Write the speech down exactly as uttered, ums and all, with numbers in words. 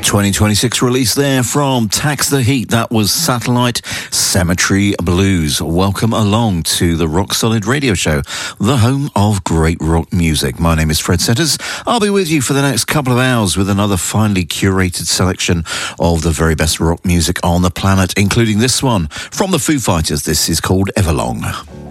twenty twenty-six release there from Tax the Heat. That was Satellite Cemetery Blues. Welcome along to the Rock Solid Radio Show, the home of great rock music. My name is Fred Setters. I'll be with you for the next couple of hours with another finely curated selection of the very best rock music on the planet, including this one from the Foo Fighters. This is called Everlong.